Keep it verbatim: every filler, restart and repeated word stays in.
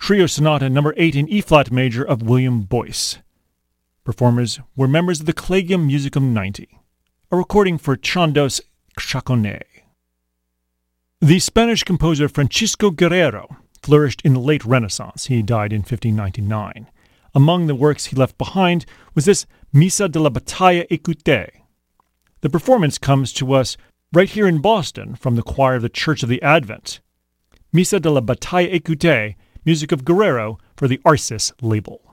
Trio Sonata number eight in E-flat major of William Boyce. Performers were members of the Collegium Musicum ninety, a recording for Chandos Chaconnet. The Spanish composer Francisco Guerrero flourished in the late Renaissance. He died in fifteen ninety-nine. Among the works he left behind was this Missa de la Battaglia Écoutée. The performance comes to us right here in Boston from the choir of the Church of the Advent. Missa de la Battaglia Écoutée, music of Guerrero for the Arcis label.